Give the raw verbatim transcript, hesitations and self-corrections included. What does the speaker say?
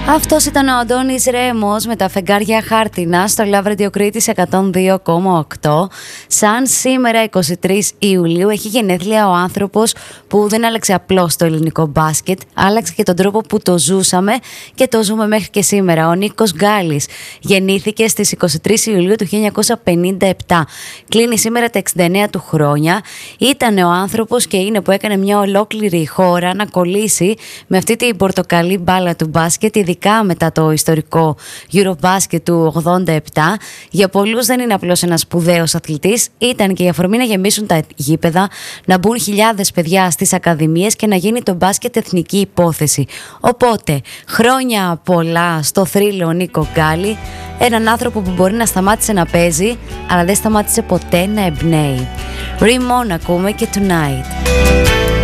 Αυτός ήταν ο Αντώνης Ρέμος με τα φεγγάρια χάρτινα στο Love Radio Κρήτης εκατόν δύο κόμμα οκτώ. Σαν σήμερα εικοστή τρίτη Ιουλίου έχει γενέθλια ο άνθρωπος που δεν άλλαξε απλώς το ελληνικό μπάσκετ, άλλαξε και τον τρόπο που το ζούσαμε και το ζούμε μέχρι και σήμερα. Ο Νίκος Γκάλης γεννήθηκε στις εικοστή τρίτη Ιουλίου του χίλια εννιακόσια πενήντα επτά. Κλείνει σήμερα τα εξήντα εννέα του χρόνια. Ήταν ο άνθρωπος και είναι που έκανε μια ολόκληρη χώρα να κολλήσει με αυτή την πορτοκαλί μπάλα του μπάσκετ, ειδικά μετά το ιστορικό Eurobasket του ογδόντα επτά. Για πολλούς δεν είναι απλώς ένας σπουδαίος αθλητής, ήταν και η αφορμή να γεμίσουν τα γήπεδα, να μπουν χιλιάδες παιδιά στις ακαδημίες και να γίνει το μπάσκετ εθνική υπόθεση. Οπότε, χρόνια πολλά στο θρύλο Νίκο Γκάλη, έναν άνθρωπο που μπορεί να σταμάτησε να παίζει, αλλά δεν σταμάτησε ποτέ να εμπνέει. Rimon ακούμε και Tonight.